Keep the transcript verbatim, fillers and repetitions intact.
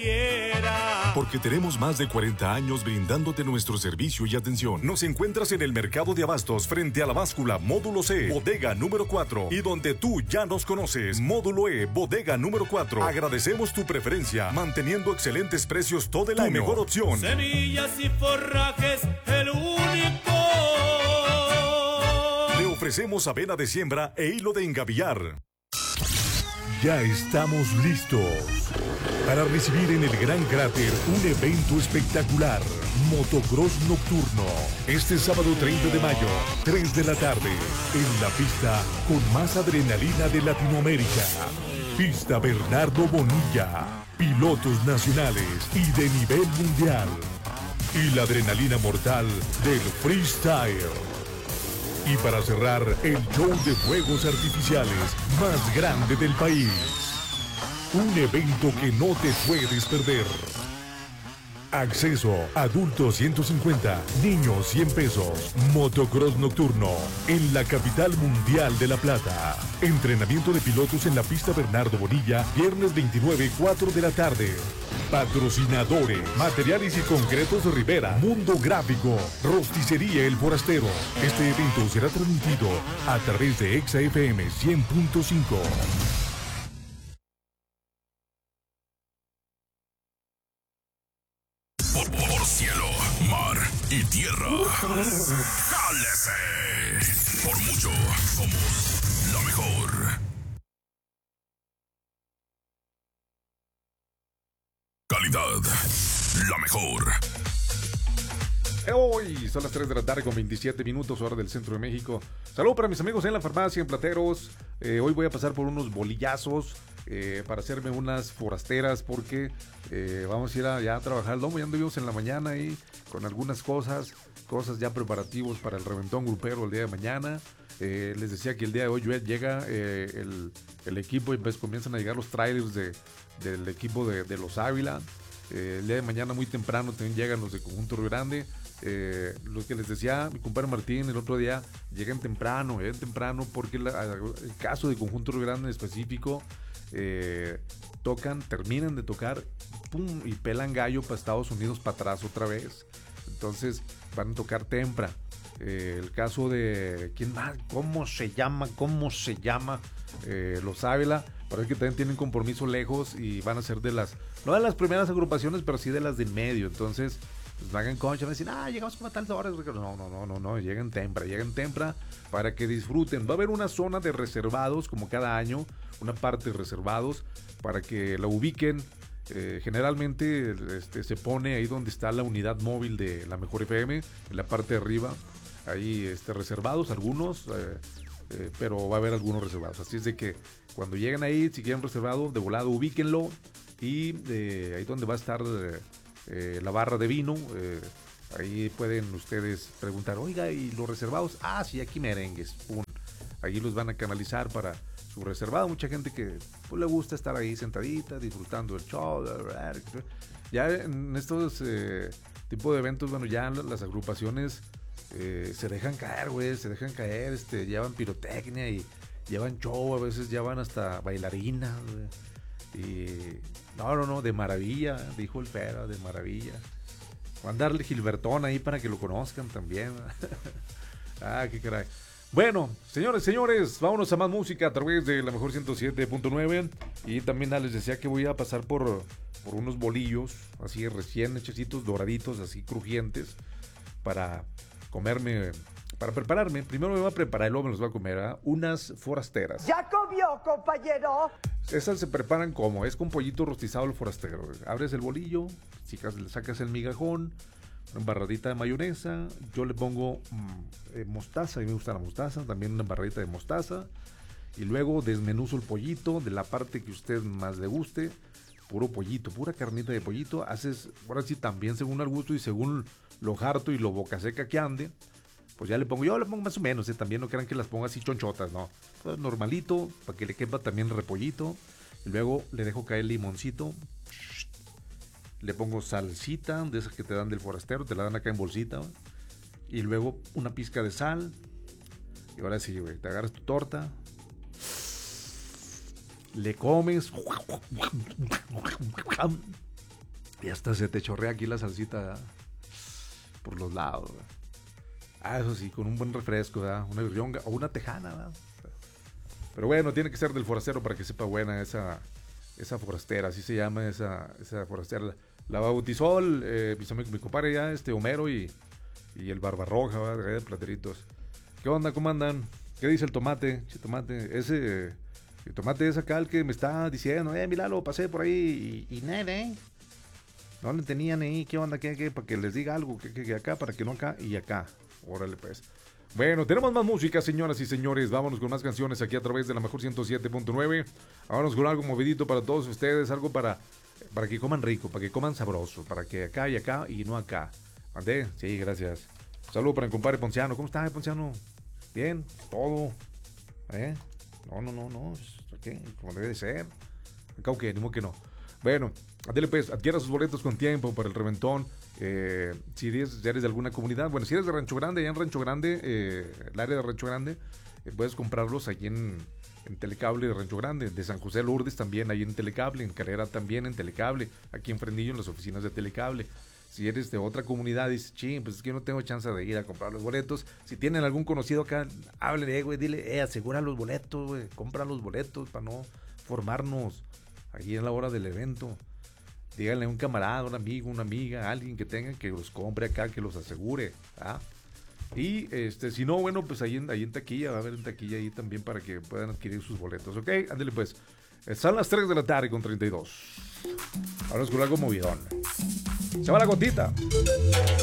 quiera. Porque tenemos más de cuarenta años brindándote nuestro servicio y atención. Nos encuentras en el mercado de abastos frente a la báscula Módulo C, bodega número cuatro. Y donde tú ya nos conoces, Módulo E, bodega número cuatro. Agradecemos tu preferencia, manteniendo excelentes precios todo el año. Tu mejor opción. Semillas y forrajes, el único. Le ofrecemos avena de siembra e hilo de engavillar. Ya estamos listos para recibir en el Gran Cráter un evento espectacular, Motocross Nocturno, este sábado treinta de mayo, tres de la tarde, en la pista con más adrenalina de Latinoamérica. Pista Bernardo Bonilla, pilotos nacionales y de nivel mundial. Y la adrenalina mortal del freestyle. Y para cerrar, el show de fuegos artificiales más grande del país. Un evento que no te puedes perder. Acceso, adultos ciento cincuenta, niños cien pesos. Motocross Nocturno, en la capital mundial de La Plata. Entrenamiento de pilotos en la pista Bernardo Bonilla, viernes veintinueve, cuatro de la tarde. Patrocinadores, Materiales y Concretos Rivera, Mundo Gráfico, Rosticería El Forastero. Este evento será transmitido a través de Exa F M cien punto cinco. Por, por cielo, mar y tierra. ¡Jálese! Por mucho, somos la mejor. Calidad, la mejor. Hoy son las tres de la tarde con veintisiete minutos, hora del centro de México. Saludos para mis amigos en la farmacia, en Plateros. Eh, hoy voy a pasar por unos bolillazos eh, para hacerme unas forasteras porque eh, vamos a ir a, ya a trabajar el domo. Ya anduvimos en la mañana ahí con algunas cosas, cosas ya preparativos para el reventón grupero el día de mañana. Eh, les decía que el día de hoy llega eh, el, el equipo y pues comienzan a llegar los trailers de, del equipo de, de los Ávila. Eh, el día de mañana muy temprano también llegan los de Conjunto Río Grande. Eh, lo que les decía mi compadre Martín el otro día, llegan temprano, llegan temprano porque la, el caso de Conjunto Río Grande en específico, eh, tocan, terminan de tocar, pum, y pelan gallo para Estados Unidos para atrás otra vez. Entonces van a tocar temprano. Eh, el caso de ¿quién más? ¿Cómo se llama? ¿Cómo se llama? Eh, los Ávila, parece que también tienen compromiso lejos y van a ser de las, no de las primeras agrupaciones, pero sí de las de en medio. Entonces, pues hagan concha, van a decir, ah, llegamos como a tal horas. No, no, no, no, no, lleguen temprano, lleguen temprano para que disfruten. Va a haber una zona de reservados, como cada año, una parte de reservados para que la ubiquen. Eh, generalmente este, se pone ahí donde está la unidad móvil de la Mejor F M, en la parte de arriba. Ahí este, reservados algunos, eh, eh, pero va a haber algunos reservados. Así es de que cuando lleguen ahí, si quieren reservado, de volado ubíquenlo. Y eh, ahí donde va a estar eh, eh, la barra de vino, eh, ahí pueden ustedes preguntar, oiga, ¿y los reservados? Ah, sí, aquí merengues. Pum. Ahí los van a canalizar para su reservado. Mucha gente que pues, le gusta estar ahí sentadita, disfrutando del show. Ya en estos eh, tipos de eventos, bueno, ya las agrupaciones Eh, se dejan caer, güey, se dejan caer, este, llevan pirotecnia y llevan show, a veces llevan hasta bailarinas, güey. Y no, no, no, de maravilla, dijo el Fera, de maravilla. Van a darle Gilbertón ahí para que lo conozcan también. Ah, qué caray. Bueno, señores, señores, vámonos a más música a través de la Mejor ciento siete punto nueve. Y también ah, les decía que voy a pasar por, por unos bolillos, así recién hechecitos, doraditos, así crujientes, para comerme, para prepararme. Primero me voy a preparar y luego me los voy a comer, ¿eh? Unas forasteras. ¿Ya comió, compañero? Esas se preparan como, es con pollito rostizado el forastero. Abres el bolillo, le sacas el migajón, una embarradita de mayonesa, yo le pongo mmm, eh, mostaza, a mí me gusta la mostaza, también una embarradita de mostaza, y luego desmenuzo el pollito de la parte que usted más le guste, puro pollito, pura carnita de pollito, haces, ahora sí también según el gusto y según lo harto y lo boca seca que ande, pues ya le pongo, yo le pongo más o menos, ¿eh? También no crean que las ponga así chonchotas, no, pues normalito, para que le quepa también el repollito, y luego le dejo caer el limoncito, le pongo salsita, de esas que te dan del forastero, te la dan acá en bolsita, ¿no? Y luego una pizca de sal, y ahora sí, güey, te agarras tu torta, le comes, Y hasta se te chorrea aquí la salsita, ¿verdad? Por los lados, ¿verdad? Ah, eso sí, con un buen refresco, ¿verdad? Una birrionga o una tejana, ¿verdad? Pero bueno, tiene que ser del forastero para que sepa buena esa, esa forastera, así se llama esa, esa forastera. La, la bautizó el, eh, mi, mi compadre ya, este Homero y, y el Barbarroja, ¿verdad? De Plateritos. ¿Qué onda? ¿Cómo andan? ¿Qué dice el tomate? Che, tomate, ese, el tomate es acá el que me está diciendo, eh, mira, lo pasé por ahí y, y nada, ¿eh? No le tenían ahí, ¿qué onda? ¿Qué, qué? Para que les diga algo, que, que, que acá, para que no acá y acá. Órale, pues. Bueno, tenemos más música, señoras y señores. Vámonos con más canciones aquí a través de la mejor ciento siete punto nueve. Vámonos con algo movidito para todos ustedes, algo para, para que coman rico, para que coman sabroso, para que acá y acá y no acá. ¿Mandé? Sí, gracias. Saludo para el compadre Ponciano. ¿Cómo está, Ponciano? Bien, todo. ¿Eh? No, no, no, no. ¿Qué? Como debe de ser. Acá o qué, ni modo que no. Bueno, dele pues, adquiera sus boletos con tiempo para el reventón. Eh, si eres, si eres de alguna comunidad, bueno, si eres de Rancho Grande, allá en Rancho Grande, eh, el área de Rancho Grande, eh, puedes comprarlos allí en, en Telecable de Rancho Grande, de San José Lourdes también, ahí en Telecable, en Carrera también en Telecable, aquí en Fresnillo en las oficinas de Telecable. Si eres de otra comunidad y dices, ching, pues es que yo no tengo chance de ir a comprar los boletos. Si tienen algún conocido acá, háblele, güey, dile, eh, asegura los boletos, güey, compra los boletos para no formarnos allí en la hora del evento. Díganle a un camarada, un amigo, una amiga, alguien que tenga que los compre acá, que los asegure. ¿Ah? Y este, si no, bueno, pues ahí en, ahí en taquilla, va a haber en taquilla ahí también para que puedan adquirir sus boletos. ¿Ok? Ándale pues. Son las tres de la tarde con treinta y dos. Ahora es con algo movidón. Se va la gotita.